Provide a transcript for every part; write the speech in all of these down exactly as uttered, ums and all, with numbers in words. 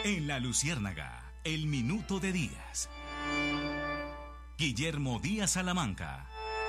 En La Luciérnaga, el minuto de Díaz. Guillermo Díaz Salamanca.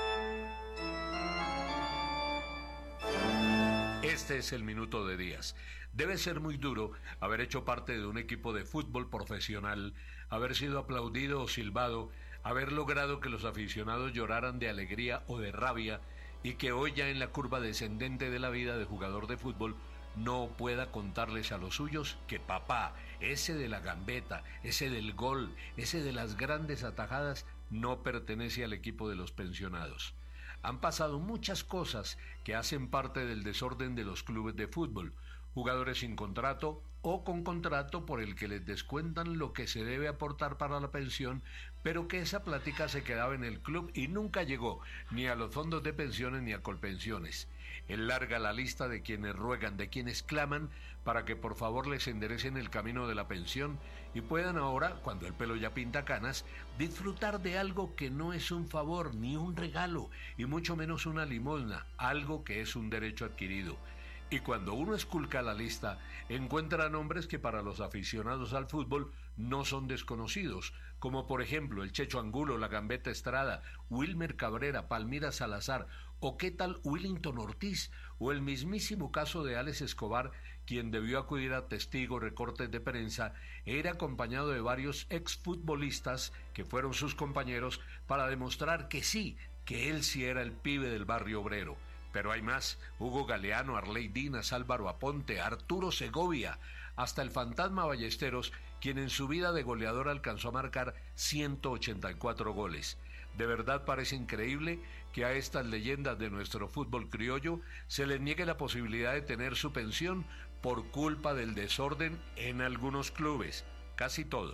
Este es el minuto de Díaz. Debe ser muy duro haber hecho parte de un equipo de fútbol profesional, haber sido aplaudido o silbado, haber logrado que los aficionados lloraran de alegría o de rabia y que hoy ya en la curva descendente de la vida de jugador de fútbol no pueda contarles a los suyos que papá, ese de la gambeta, ese del gol, ese de las grandes atajadas, no pertenece al equipo de los pensionados. Han pasado muchas cosas que hacen parte del desorden de los clubes de fútbol. Jugadores sin contrato o con contrato por el que les descuentan lo que se debe aportar para la pensión, pero que esa plática se quedaba en el club y nunca llegó ni a los fondos de pensiones ni a Colpensiones. Es larga la lista de quienes ruegan, de quienes claman para que por favor les enderecen el camino de la pensión y puedan ahora, cuando el pelo ya pinta canas, disfrutar de algo que no es un favor ni un regalo y mucho menos una limosna, algo que es un derecho adquirido. Y cuando uno esculca la lista, encuentra nombres que para los aficionados al fútbol no son desconocidos, como por ejemplo el Checho Angulo, la Gambetta Estrada, Wilmer Cabrera, Palmira Salazar, o qué tal Willington Ortiz, o el mismísimo caso de Alex Escobar, quien debió acudir a testigos, recortes de prensa, era acompañado de varios exfutbolistas que fueron sus compañeros para demostrar que sí, que él sí era el pibe del barrio obrero. Pero hay más: Hugo Galeano, Arley Dinas, Álvaro Aponte, Arturo Segovia, hasta el fantasma Ballesteros, quien en su vida de goleador alcanzó a marcar ciento ochenta y cuatro goles. De verdad parece increíble que a estas leyendas de nuestro fútbol criollo se les niegue la posibilidad de tener su pensión por culpa del desorden en algunos clubes, casi todos.